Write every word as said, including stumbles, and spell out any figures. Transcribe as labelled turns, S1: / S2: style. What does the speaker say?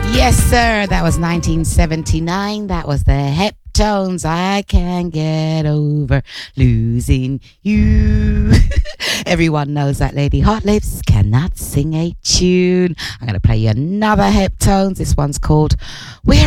S1: Yes, sir. That was nineteen seventy-nine. That was the Heptones. I can't get over losing you. Everyone knows that Lady Hot Lips cannot sing a tune. I'm going to play you another Heptones. This one's called We're